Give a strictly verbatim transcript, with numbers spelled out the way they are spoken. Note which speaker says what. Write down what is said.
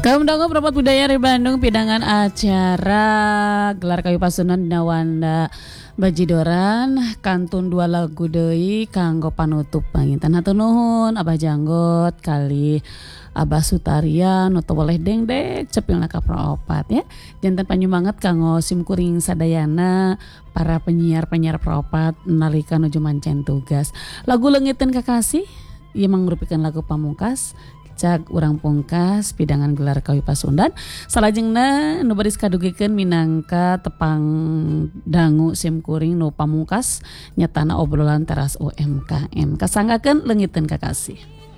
Speaker 1: Kaum dangu Prapat Budaya dari Bandung pidangan acara gelar kayu pasunan dina Wanda Bajidoran kantun dua lagu deui kanggo panutup panginten hatur nuhun Abah Janggot kali Abah Sutaria nu teu boleh dengdek cepilna ka Praopat ya. Janten panyumanget kanggo simkuring sadayana para penyiar-penyiar Praopat nalika nuju mancen tugas. Lagu Leungiteun Kakasih ieu mangrupikeun lagu pamungkas cak urang pungkas pidangan gelar kawi pasundan salajengna nu baris kadugikeun minangka tepang dangu simkuring nu pamungkas nyatana obrolan teras U M K M kasanggakeun Leungiteun Kakasih.